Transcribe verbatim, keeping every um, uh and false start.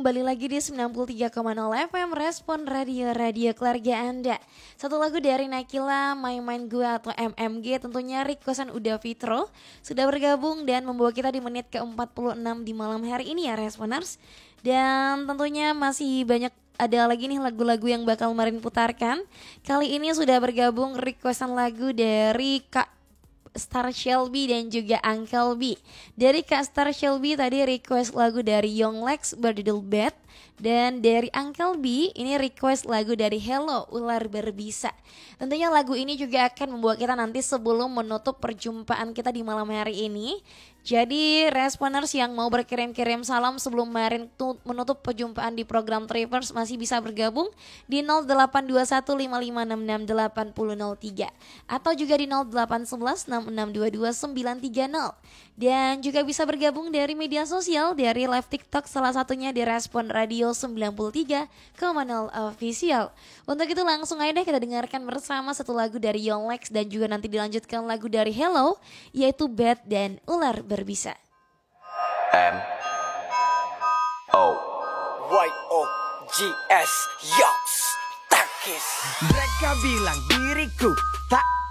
kembali lagi di sembilan puluh tiga koma nol F M Respon Radio Radio Keluarga Anda. Satu lagu dari Nakila, Main Main Gua atau M M G, tentunya requestan Uda Fitro sudah bergabung dan membawa kita di menit ke empat puluh enam di malam hari ini ya Responers. Dan tentunya masih banyak ada lagi nih lagu-lagu yang bakal Marin putarkan. Kali ini sudah bergabung requestan lagu dari Kak Star Shelby dan juga Uncle B. Dari Kak Star Shelby tadi request lagu dari Young Lex berjudul Bad. Dan dari Uncle B ini request lagu dari Hello Ular Berbisa. Tentunya lagu ini juga akan membawa kita nanti sebelum menutup perjumpaan kita di malam hari ini. Jadi responers yang mau berkirim-kirim salam sebelum Marin menutup perjumpaan di program Traverse masih bisa bergabung di nol delapan dua satu lima lima enam enam delapan nol nol tiga atau juga di nol delapan satu satu enam enam dua dua sembilan tiga nol. Dan juga bisa bergabung dari media sosial, dari live TikTok salah satunya di Respon Radio sembilan puluh tiga koma nol Official. Untuk itu langsung aja deh kita dengarkan bersama satu lagu dari Young Lex dan juga nanti dilanjutkan lagu dari Hello yaitu Bad dan Ular Berbisa. M O Y O G S Yox Takis. Mereka bilang diriku tak